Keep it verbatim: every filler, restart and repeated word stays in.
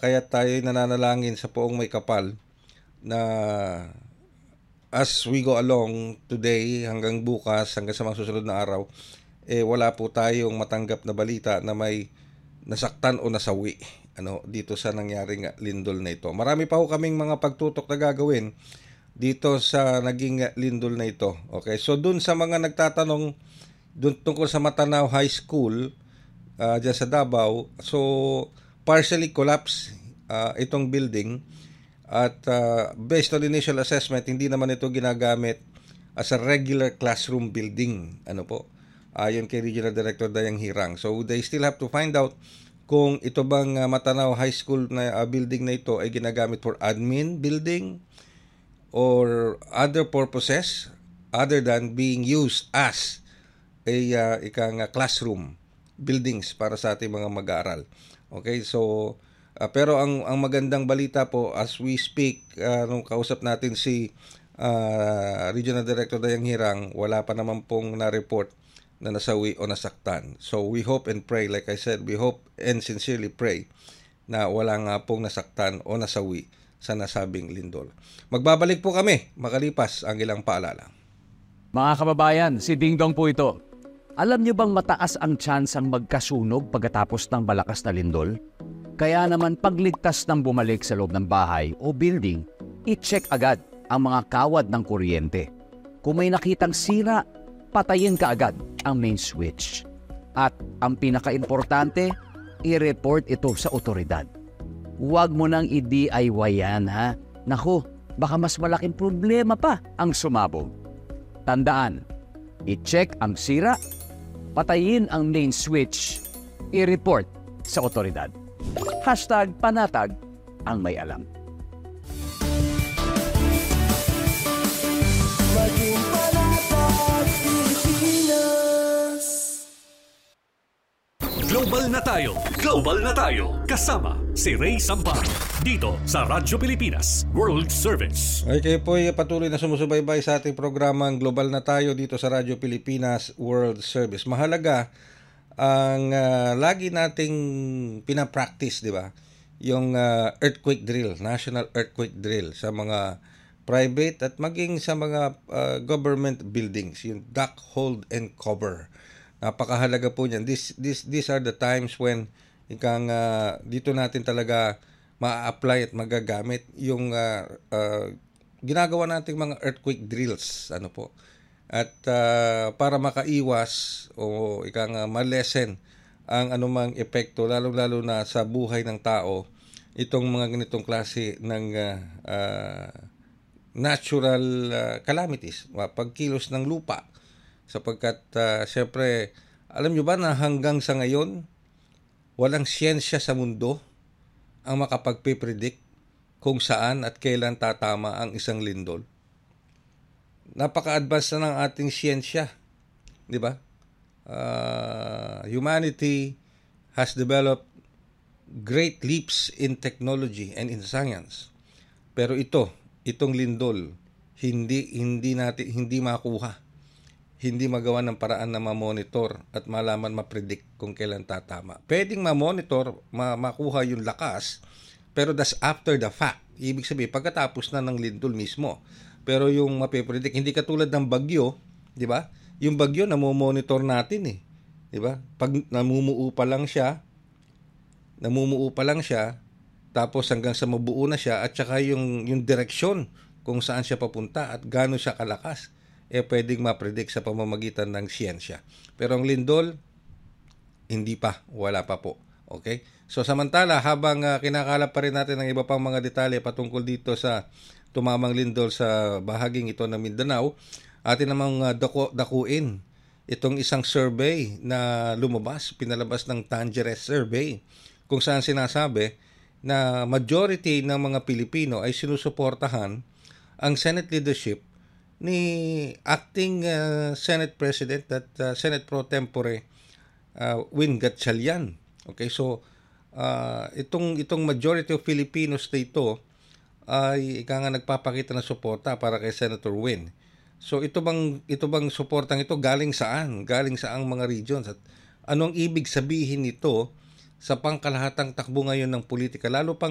kaya tayo nananalangin sa Poong May Kapal na as we go along today hanggang bukas, hanggang sa mga susunod na araw, eh wala po tayong matanggap na balita na may nasaktan o nasawi ano dito sa nangyaring lindol na ito. Marami pa ho kaming mga pagtutok na gagawin dito sa naging lindol na ito. Okay, so dun sa mga nagtatanong dun tungkol sa Matanao High School uh, dyan sa Davao, so partially collapsed uh, itong building at uh, based on initial assessment, hindi naman ito ginagamit as a regular classroom building. Ano po? Ayon kay Regional Director Dayang Hirang. So they still have to find out kung ito bang uh, Matanao High School na uh, building na ito ay ginagamit for admin building or other purposes other than being used as a uh, ikang uh, classroom buildings para sa ating mga mag-aaral. Okay, so uh, pero ang ang magandang balita po as we speak, uh, nung kausap natin si uh, Regional Director Dayang Hirang, wala pa naman pong na-report na nasawi o nasaktan. So we hope and pray, like I said, we hope and sincerely pray na wala nga pong nasaktan o nasawi sa nasabing lindol. Magbabalik po kami makalipas ang ilang paalala. Mga kababayan, si Ding Dong po ito. Alam niyo bang mataas ang tsansang magkasunog pagkatapos ng malakas na lindol? Kaya naman pagligtas ng bumalik sa loob ng bahay o building, i-check agad ang mga kawad ng kuryente. Kung may nakitang sira, patayin ka agad ang main switch. At ang pinaka-importante, i-report ito sa otoridad. Huwag mo nang i-D I Y yan, ha? Naku, baka mas malaking problema pa ang sumabog. Tandaan, i-check ang sira, patayin ang main switch, i-report sa otoridad. Hashtag panatag ang may alam. Global na tayo, global na tayo. Kasama si Ray Sampar dito sa Radyo Pilipinas World Service. Ay, kayo po ay patuloy na sumusubaybay sa ating programang Global na tayo dito sa Radyo Pilipinas World Service. Mahalaga ang uh, lagi nating pinapractice, di ba? Yung uh, earthquake drill, national earthquake drill sa mga private at maging sa mga uh, government buildings, yung duck, hold, and cover. Napakahalaga po niyan. This, this, these are the times when ikang, uh, dito natin talaga ma-apply at magagamit yung uh, uh, ginagawa nating mga earthquake drills. Ano po? At uh, para makaiwas o ikang uh, ma-lessen ang anumang epekto, lalo-lalo na sa buhay ng tao, itong mga ganitong klase ng uh, uh, natural uh, calamities, pagkilos ng lupa. Sapagkat, uh, siyempre, alam nyo ba na hanggang sa ngayon, walang siyensya sa mundo ang makapagpipredict kung saan at kailan tatama ang isang lindol. Napaka-advance na ng ating siyensya. Di ba? Uh, humanity has developed great leaps in technology and in science. Pero ito, itong lindol, hindi, hindi, natin, hindi makuha. Hindi magawa ng paraan na ma-monitor at malaman, ma-predict kung kailan tatama. Pwedeng ma-monitor, ma- makuha yung lakas, pero that's after the fact. Ibig sabihin, pagkatapos na ng lindol mismo. Pero yung mapipredict, hindi katulad ng bagyo, di ba? Yung bagyo, namo-monitor natin eh. Di ba? Pag namumuo pa lang siya, namumuo pa lang siya, tapos hanggang sa mabuo na siya, at saka yung, yung direksyon kung saan siya papunta at gaano siya kalakas, eh pwedeng ma-predict sa pamamagitan ng siyensya. Pero ang lindol, hindi pa, wala pa po. Okay? So samantala, habang uh, kinakalap pa rin natin ang iba pang mga detalye patungkol dito sa tumamang lindol sa bahaging ito ng Mindanao, atin namang uh, daku- dakuin itong isang survey na lumabas, pinalabas ng Tangeres Survey, kung saan sinasabi na majority ng mga Pilipino ay sinusuportahan ang Senate leadership ni acting uh, Senate President at uh, Senate Pro Tempore uh, Win Gatchalian. Okay, so uh, itong itong majority of Filipinos na ito ay ika nga nagpapakita ng suporta para kay Senator Win. So ito bang ito bang suportang ito galing saan? Galing saang mga regions at anong ibig sabihin nito sa pangkalahatang takbo ngayon ng politika, lalo pang